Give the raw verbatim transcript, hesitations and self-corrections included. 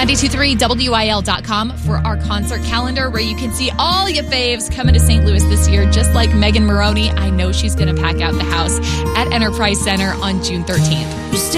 ninety-two point three W I L dot com for our concert calendar where you can see all your faves coming to Saint Louis this year, just like Megan Moroney. I know she's going to pack out the house at Enterprise Center on June thirteenth.